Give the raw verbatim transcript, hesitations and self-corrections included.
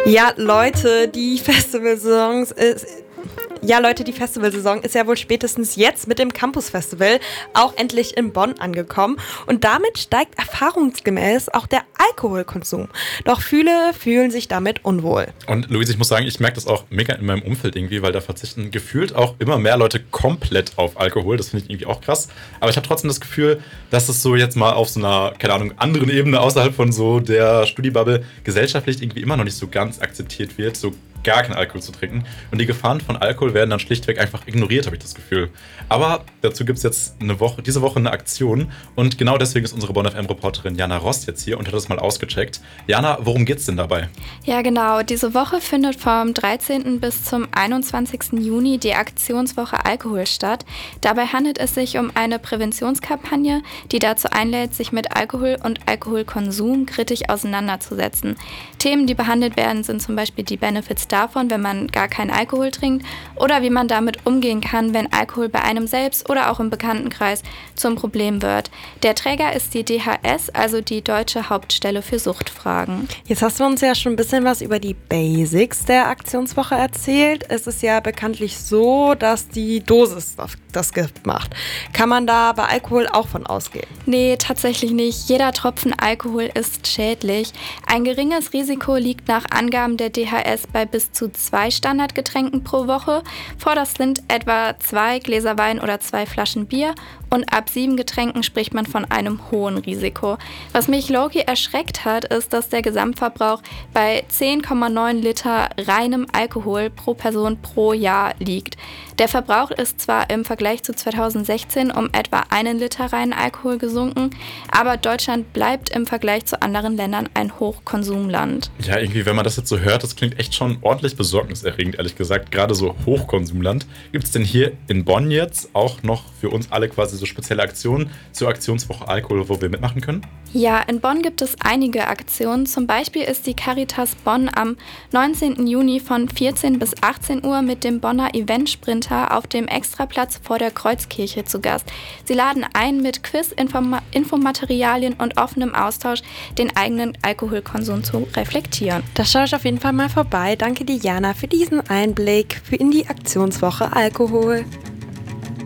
Ja, Leute, die Festivalsaison ist... Ja, Leute, die Festivalsaison ist ja wohl spätestens jetzt mit dem Campus Festival auch endlich in Bonn angekommen. Und damit steigt erfahrungsgemäß auch der Alkoholkonsum. Doch viele fühlen sich damit unwohl. Und Luise, ich muss sagen, ich merke das auch mega in meinem Umfeld irgendwie, weil da verzichten gefühlt auch immer mehr Leute komplett auf Alkohol. Das finde ich irgendwie auch krass. Aber ich habe trotzdem das Gefühl, dass es so jetzt mal auf so einer, keine Ahnung, anderen Ebene außerhalb von so der Studiebubble gesellschaftlich irgendwie immer noch nicht so ganz akzeptiert wird, so gar keinen Alkohol zu trinken. Und die Gefahren von Alkohol werden dann schlichtweg einfach ignoriert, habe ich das Gefühl. Aber dazu gibt es jetzt eine Woche, diese Woche eine Aktion. Und genau deswegen ist unsere Bonn F M-Reporterin Jana Rost jetzt hier und hat das mal ausgecheckt. Jana, worum geht's denn dabei? Ja, genau. Diese Woche findet vom dreizehnten bis zum einundzwanzigsten Juni die Aktionswoche Alkohol statt. Dabei handelt es sich um eine Präventionskampagne, die dazu einlädt, sich mit Alkohol und Alkoholkonsum kritisch auseinanderzusetzen. Themen, die behandelt werden, sind zum Beispiel die Benefits davon, wenn man gar keinen Alkohol trinkt, oder wie man damit umgehen kann, wenn Alkohol bei einem selbst oder auch im Bekanntenkreis zum Problem wird. Der Träger ist die D H S, also die Deutsche Hauptstelle für Suchtfragen. Jetzt hast du uns ja schon ein bisschen was über die Basics der Aktionswoche erzählt. Es ist ja bekanntlich so, dass die Dosis das Gift macht. Kann man da bei Alkohol auch von ausgehen? Nee, tatsächlich nicht. Jeder Tropfen Alkohol ist schädlich. Ein geringes Risiko liegt nach Angaben der D H S bei bis zu zwei Standardgetränken pro Woche. Vorderst sind etwa zwei Gläser Wein oder zwei Flaschen Bier. Und ab sieben Getränken spricht man von einem hohen Risiko. Was mich low-key erschreckt hat, ist, dass der Gesamtverbrauch bei zehn Komma neun Liter reinem Alkohol pro Person pro Jahr liegt. Der Verbrauch ist zwar im Vergleich zu zweitausendsechzehn um etwa einen Liter reinen Alkohol gesunken, aber Deutschland bleibt im Vergleich zu anderen Ländern ein Hochkonsumland. Ja, irgendwie, wenn man das jetzt so hört, das klingt echt schon ordentlich besorgniserregend, ehrlich gesagt. Gerade so Hochkonsumland. Gibt es denn hier in Bonn jetzt auch noch für uns alle quasi so spezielle Aktionen zur Aktionswoche Alkohol, wo wir mitmachen können? Ja, in Bonn gibt es einige Aktionen. Zum Beispiel ist die Caritas Bonn am neunzehnten Juni von vierzehn bis achtzehn Uhr mit dem Bonner Eventsprinter auf dem Extraplatz vor der Kreuzkirche zu Gast. Sie laden ein, mit Quiz, Informa- Infomaterialien und offenem Austausch den eigenen Alkoholkonsum zu reflektieren. Da schaue ich auf jeden Fall mal vorbei. Danke dir, Jana, für diesen Einblick für in die Aktionswoche Alkohol.